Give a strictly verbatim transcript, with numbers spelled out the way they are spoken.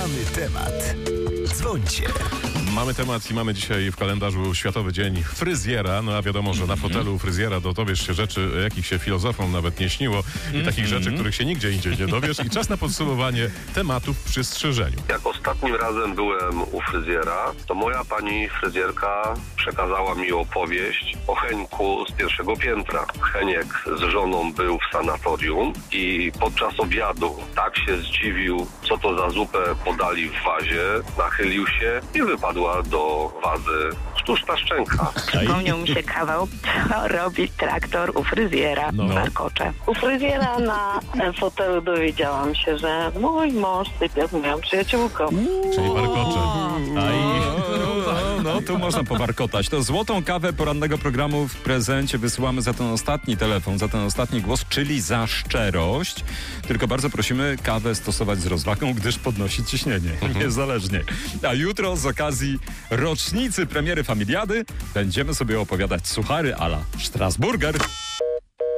Mamy temat. Dzwońcie. Mamy temat i mamy dzisiaj w kalendarzu Światowy Dzień Fryzjera. No a wiadomo, że na fotelu fryzjera dowiesz się rzeczy, jakich się filozofom nawet nie śniło i mm-hmm. takich rzeczy, których się nigdzie indziej nie dowiesz. I czas na podsumowanie tematów przy strzyżeniu. Jak ostatnim razem byłem u fryzjera, to moja pani fryzjerka przekazała mi opowieść o Henku z pierwszego piętra. Heniek z żoną był w sanatorium i podczas obiadu tak się zdziwił, co to za zupę podali w wazie, nachylił się i wypadła do wazy sztuczna szczęka. Przypomniał mi się kawał, co robi traktor u fryzjera No. w Warkocze. U fryzjera na fotelu dowiedziałam się, że mój mąż sypia z moją przyjaciółką. Czyli warkocze. No, tu można powarkotać. To złotą kawę porannego programu w prezencie wysyłamy za ten ostatni telefon, za ten ostatni głos, czyli za szczerość. Tylko bardzo prosimy kawę stosować z rozwagą, gdyż podnosi ciśnienie, niezależnie. A jutro z okazji rocznicy premiery Familiady będziemy sobie opowiadać suchary a la Strasburger.